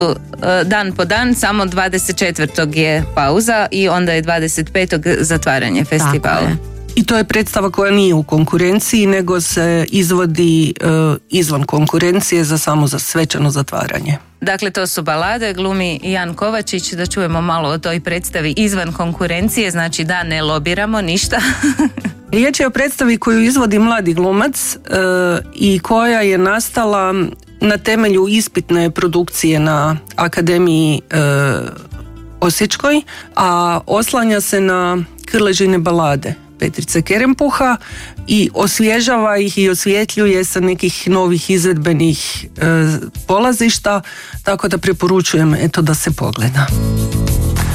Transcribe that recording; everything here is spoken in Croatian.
dan po dan, samo 24. je pauza i onda je 25. zatvaranje festivala. I to je predstava koja nije u konkurenciji, nego se izvodi izvan konkurencije za svečano zatvaranje. Dakle, to su balade, glumi Jan Kovačić, da čujemo malo o toj predstavi izvan konkurencije, znači da ne lobiramo ništa. Riječ je o predstavi koju izvodi mladi glumac i koja je nastala na temelju ispitne produkcije na Akademiji Osječkoj, a oslanja se na Krležine balade Petrice Kerempuha i osvježava ih i osvjetljuje sa nekih novih izvedbenih polazišta, tako da preporučujem da se pogleda.